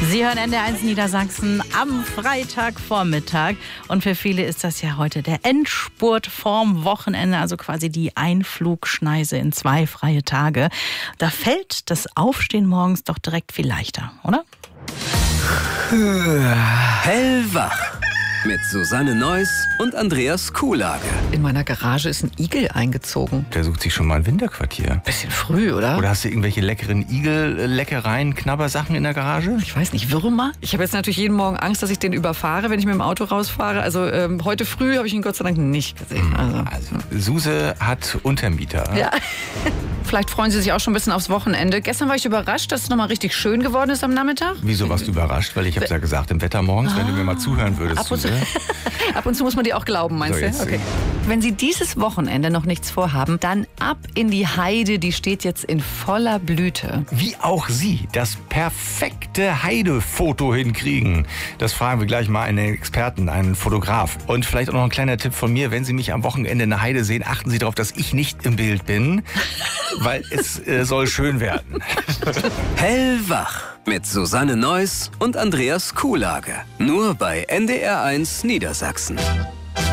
Sie hören NDR1 Niedersachsen am Freitagvormittag. Und für viele ist das ja heute der Endspurt vorm Wochenende, also quasi die Einflugschneise in 2 freie Tage. Da fällt das Aufstehen morgens doch direkt viel leichter, oder? Hellwach mit Susanne Neuss und Andreas Kuhlage. In meiner Garage ist ein Igel eingezogen. Der sucht sich schon mal ein Winterquartier. Bisschen früh, oder? Oder hast du irgendwelche leckeren Igel-Leckereien, Knabbersachen in der Garage? Ich weiß nicht, Würmer? Ich habe jetzt natürlich jeden Morgen Angst, dass ich den überfahre, wenn ich mit dem Auto rausfahre. Also heute früh habe ich ihn Gott sei Dank nicht gesehen. Also, Suse hat Untermieter. Ja. Vielleicht freuen Sie sich auch schon ein bisschen aufs Wochenende. Gestern war ich überrascht, dass es nochmal richtig schön geworden ist am Nachmittag. Wieso warst du überrascht? Weil ich habe ja gesagt, im Wetter morgens, wenn du mir mal zuhören würdest, Suse. Ab und zu muss man dir auch glauben, meinst du? Okay. Wenn Sie dieses Wochenende noch nichts vorhaben, dann ab in die Heide, die steht jetzt in voller Blüte. Wie auch Sie das perfekte Heidefoto hinkriegen, das fragen wir gleich mal einen Experten, einen Fotograf. Und vielleicht auch noch ein kleiner Tipp von mir, wenn Sie mich am Wochenende in der Heide sehen, achten Sie darauf, dass ich nicht im Bild bin, weil es soll schön werden. Hellwach mit Susanne Neuss und Andreas Kuhlage. Nur bei NDR1 Niedersachsen.